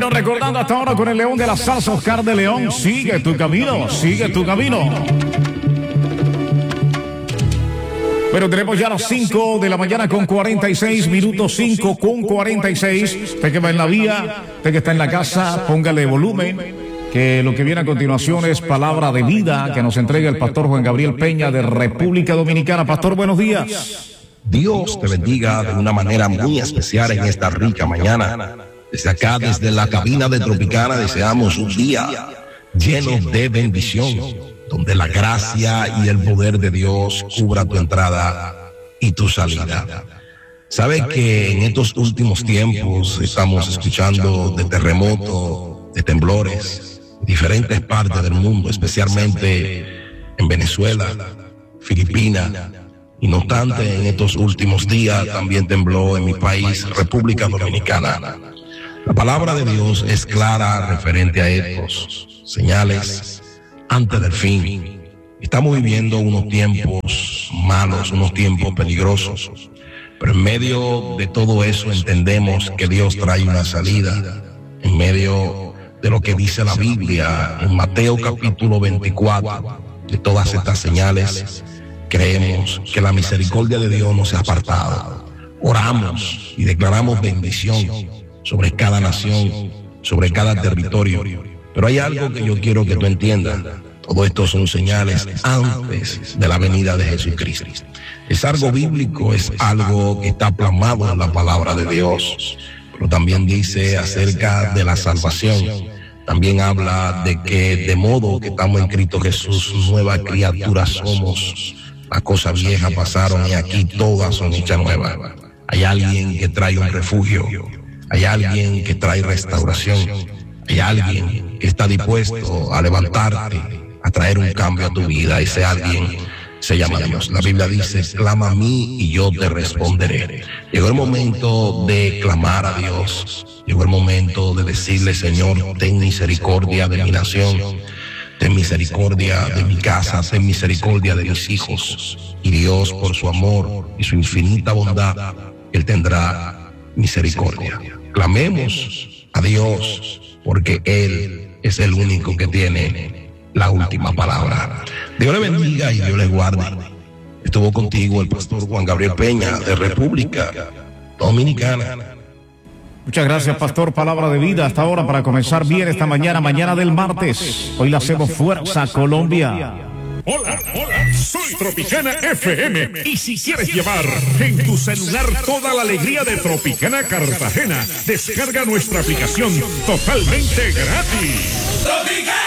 Bueno, recordando hasta ahora con el León de la Salsa, Oscar de León. Sigue tu camino, sigue tu camino. Pero tenemos ya las 5 de la mañana con 46 minutos, 5 con 46. Usted que va en la vía, usted que está en la casa, póngale volumen, que lo que viene a continuación es palabra de vida que nos entrega el pastor Juan Gabriel Peña de República Dominicana. Pastor, buenos días. Dios te bendiga de una manera muy especial en esta rica mañana. Desde acá, desde la cabina de Tropicana, deseamos un día lleno de bendición, donde la gracia y el poder de Dios cubra tu entrada y tu salida. Sabe que en estos últimos tiempos estamos escuchando de terremotos, de temblores, en diferentes partes del mundo, especialmente en Venezuela, Filipinas, y no obstante, en estos últimos días también tembló en mi país, República Dominicana. La palabra de Dios es clara referente a estos señales antes del fin. Estamos viviendo unos tiempos malos, unos tiempos peligrosos, pero en medio de todo eso entendemos que Dios trae una salida. En medio de lo que dice la Biblia en Mateo capítulo 24, de todas estas señales, creemos que la misericordia de Dios no se ha apartado. Oramos y declaramos bendición sobre cada nación, sobre cada territorio. Pero hay algo que yo quiero que tú entiendas. Todo esto son señales antes de la venida de Jesucristo. Es algo bíblico, es algo que está plasmado en la palabra de Dios. Pero también dice acerca de la salvación. También habla de que de modo que estamos en Cristo Jesús, nueva criatura somos. Las cosas viejas pasaron y aquí todas son hechas nuevas. Hay alguien que trae un refugio. Hay alguien que trae restauración. Hay alguien que está dispuesto a levantarte, a traer un cambio a tu vida. Ese alguien se llama Dios. La Biblia dice, clama a mí y yo te responderé. Llegó el momento de clamar a Dios. Llegó el momento de decirle, Señor, ten misericordia de mi nación. Ten misericordia de mi casa, ten misericordia de mis hijos. Y Dios, por su amor y su infinita bondad, Él tendrá misericordia. Clamemos a Dios, porque Él es el único que tiene la última palabra. Dios le bendiga y Dios le guarde. Estuvo contigo el pastor Juan Gabriel Peña de República Dominicana. Muchas gracias, pastor. Palabra de vida hasta ahora para comenzar bien esta mañana, mañana del martes. Hoy le hacemos fuerza, Colombia. Hola, soy Tropicana FM. Y si quieres llevar en tu celular toda la alegría de Tropicana Cartagena, descarga nuestra aplicación totalmente gratis. ¡Tropicana!